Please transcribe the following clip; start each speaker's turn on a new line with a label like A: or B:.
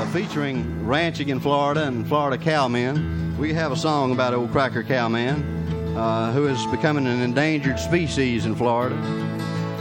A: featuring ranching in Florida and Florida cowmen. We have a song about old Cracker Cowman, who is becoming an endangered species in Florida.